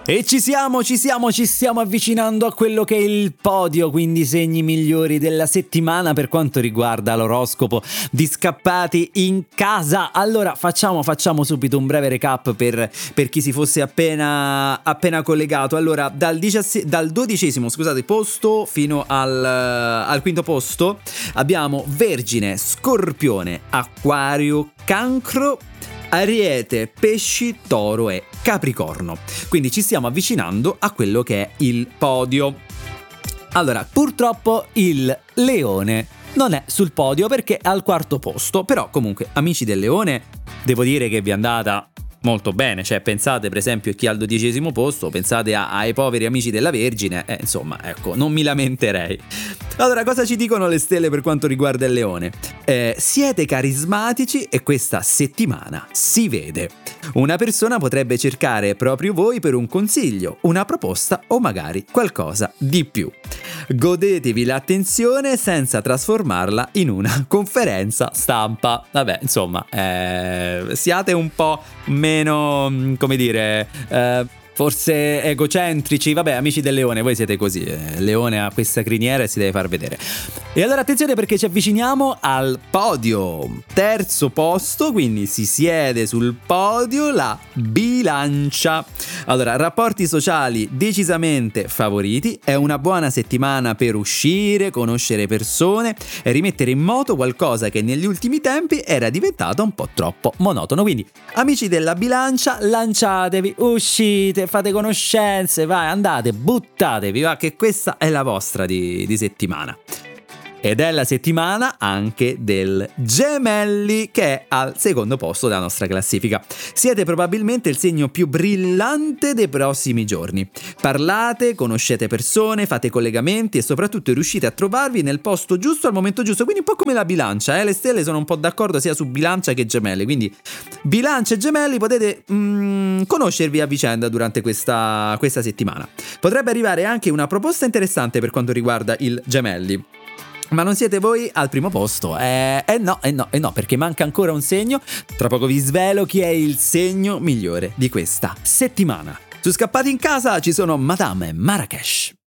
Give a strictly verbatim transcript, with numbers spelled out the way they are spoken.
E ci siamo, ci siamo, ci stiamo avvicinando a quello che è il podio, quindi segni migliori della settimana per quanto riguarda l'oroscopo di Scappati in Casa. Allora facciamo, facciamo subito un breve recap per, per chi si fosse appena, appena collegato. Allora dal, diciassette, dal dodicesimo scusate, posto fino al, al quinto posto abbiamo Vergine, Scorpione, Acquario, Cancro, Ariete, Pesci, Toro e Capricorno. Quindi ci stiamo avvicinando a quello che è il podio. Allora, purtroppo il Leone non è sul podio perché è al quarto posto. Però comunque, amici del Leone, devo dire che vi è andata molto bene. Cioè, pensate per esempio a chi è al dodicesimo posto, pensate a, ai poveri amici della Vergine. eh, Insomma, ecco, non mi lamenterei. Allora, cosa ci dicono le stelle per quanto riguarda il Leone? Eh, siete carismatici e questa settimana si vede. Una persona potrebbe cercare proprio voi per un consiglio, una proposta o magari qualcosa di più. Godetevi l'attenzione senza trasformarla in una conferenza stampa. Vabbè, insomma, eh, siate un po' meno, come dire... Eh, forse egocentrici. Vabbè, amici del Leone, voi siete così. eh, Leone ha questa criniera e si deve far vedere. E allora attenzione, perché ci avviciniamo al podio. Terzo posto, quindi si siede sul podio la Bilancia. Allora, rapporti sociali decisamente favoriti. È una buona settimana per uscire, conoscere persone e rimettere in moto qualcosa che negli ultimi tempi era diventato un po' troppo monotono. Quindi, amici della Bilancia, lanciatevi, uscite, fate conoscenze, vai, andate, buttatevi, va, che questa è la vostra di, di settimana. Ed è la settimana anche del Gemelli, che è al secondo posto della nostra classifica. Siete probabilmente il segno più brillante dei prossimi giorni. Parlate, conoscete persone, fate collegamenti e soprattutto riuscite a trovarvi nel posto giusto al momento giusto. Quindi un po' come la Bilancia, eh? Le stelle sono un po' d'accordo sia su Bilancia che Gemelli. Quindi Bilancia e Gemelli potete mm, conoscervi a vicenda durante questa, questa settimana. Potrebbe arrivare anche una proposta interessante per quanto riguarda il Gemelli. Ma non siete voi al primo posto? Eh, eh no, eh no, eh no, perché manca ancora un segno. Tra poco vi svelo chi è il segno migliore di questa settimana. Su Scappati in Casa ci sono Madame Marrakesh.